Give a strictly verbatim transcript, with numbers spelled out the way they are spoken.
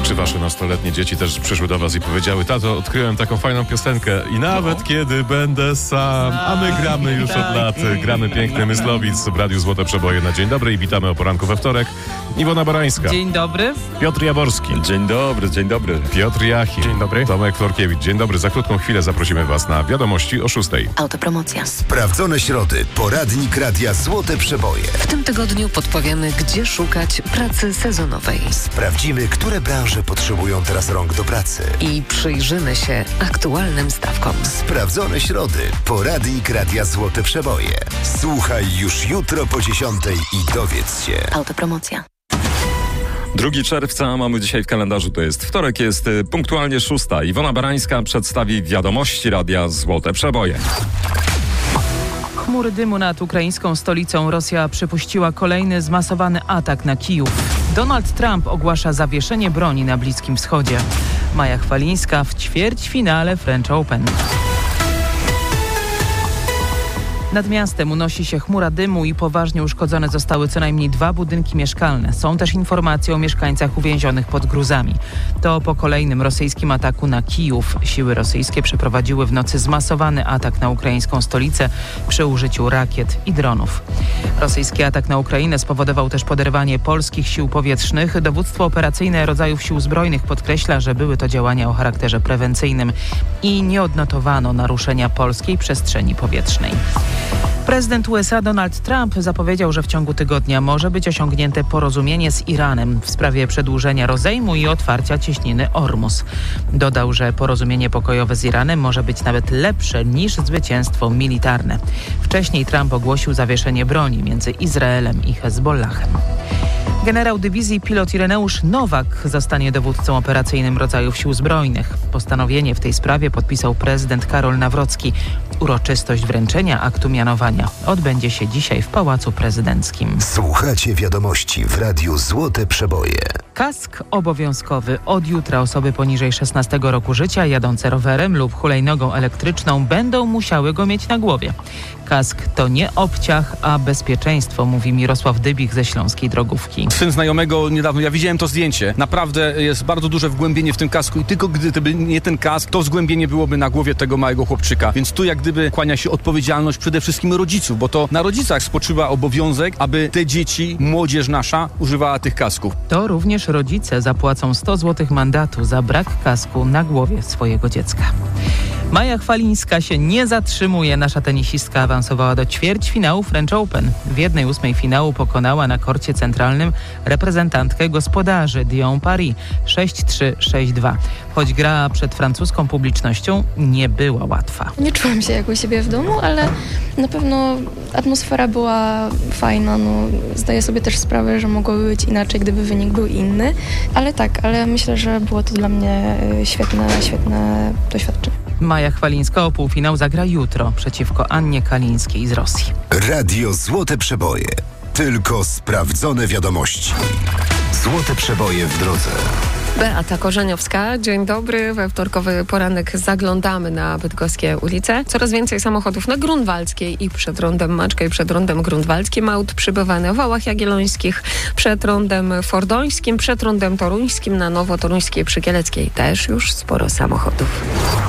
Czy wasze nastoletnie dzieci też przyszły do was i powiedziały: tato, odkryłem taką fajną piosenkę i nawet no. kiedy będę sam, a my gramy już tak. od lat, gramy piękny Myslowic w Radiu Złote Przeboje na dzień dobry i witamy o poranku we wtorek. Iwona Barańska. Dzień dobry. Piotr Jaworski. Dzień dobry, dzień dobry. Piotr Jachim. Dzień dobry. Tomek Florkiewicz. Dzień dobry. Za krótką chwilę zaprosimy was na wiadomości o szóstej. Autopromocja. Sprawdzone środy. Poradnik Radia Złote Przeboje. W tym tygodniu podpowiemy, gdzie szukać pracy sezonowej. Sprawdzimy, które branże potrzebują teraz rąk do pracy. I przyjrzymy się aktualnym stawkom. Sprawdzone środy. Poradnik Radia Złote Przeboje. Słuchaj już jutro po dziesiątej i dowiedz się. Autopromocja. drugiego czerwca mamy dzisiaj w kalendarzu, to jest wtorek, jest y, punktualnie szósta. Iwona Barańska przedstawi wiadomości Radia Złote Przeboje. Chmury dymu nad ukraińską stolicą. Rosja przypuściła kolejny zmasowany atak na Kijów. Donald Trump ogłasza zawieszenie broni na Bliskim Wschodzie. Maja Chwalińska w ćwierćfinale French Open. Nad miastem unosi się chmura dymu i poważnie uszkodzone zostały co najmniej dwa budynki mieszkalne. Są też informacje o mieszkańcach uwięzionych pod gruzami. To po kolejnym rosyjskim ataku na Kijów. Siły rosyjskie przeprowadziły w nocy zmasowany atak na ukraińską stolicę przy użyciu rakiet i dronów. Rosyjski atak na Ukrainę spowodował też poderwanie polskich sił powietrznych. Dowództwo operacyjne rodzajów sił zbrojnych podkreśla, że były to działania o charakterze prewencyjnym i nie odnotowano naruszenia polskiej przestrzeni powietrznej. Prezydent U S A Donald Trump zapowiedział, że w ciągu tygodnia może być osiągnięte porozumienie z Iranem w sprawie przedłużenia rozejmu i otwarcia cieśniny Ormus. Dodał, że porozumienie pokojowe z Iranem może być nawet lepsze niż zwycięstwo militarne. Wcześniej Trump ogłosił zawieszenie broni między Izraelem i Hezbollahem. Generał dywizji pilot Ireneusz Nowak zostanie dowódcą operacyjnym rodzajów sił zbrojnych. Postanowienie w tej sprawie podpisał prezydent Karol Nawrocki. Uroczystość wręczenia aktu mianowania odbędzie się dzisiaj w Pałacu Prezydenckim. Słuchacie wiadomości w Radiu Złote Przeboje. Kask obowiązkowy. Od jutra osoby poniżej szesnastego roku życia jadące rowerem lub hulajnogą elektryczną będą musiały go mieć na głowie. Kask to nie obciach, a bezpieczeństwo, mówi Mirosław Dybich ze Śląskiej Drogówki. Syn znajomego niedawno, ja widziałem to zdjęcie. Naprawdę jest bardzo duże wgłębienie w tym kasku i tylko gdyby nie ten kask, to wgłębienie byłoby na głowie tego małego chłopczyka. Więc tu jak gdyby kłania się odpowiedzialność przede wszystkim rodziców, bo to na rodzicach spoczywa obowiązek, aby te dzieci, młodzież nasza używała tych kasków. To również rodzice zapłacą sto złotych mandatu za brak kasku na głowie swojego dziecka. Maja Chwalińska się nie zatrzymuje. Nasza tenisistka awansowała do ćwierćfinału French Open. W jednej ósmej finału pokonała na korcie centralnym reprezentantkę gospodarzy Dion Paris sześć trzy, sześć dwa. Choć gra przed francuską publicznością nie była łatwa. Nie czułam się jak u siebie w domu, ale na pewno atmosfera była fajna. No, zdaję sobie też sprawę, że mogłoby być inaczej, gdyby wynik był inny. Ale tak, ale myślę, że było to dla mnie świetne, świetne doświadczenie. Maja Chwalińska o półfinał zagra jutro przeciwko Annie Kalińskiej z Rosji. Radio Złote Przeboje. Tylko sprawdzone wiadomości. Złote Przeboje w drodze. Beata Korzeniowska, dzień dobry. We wtorkowy poranek zaglądamy na bydgoskie ulice. Coraz więcej samochodów na Grunwaldzkiej i przed rondem Maczka i przed rondem Grunwaldzkim. Aut przybywa na Wałach Jagiellońskich, przed rondem Fordońskim, przed rondem Toruńskim, na Nowotoruńskiej przy Kieleckiej też już sporo samochodów.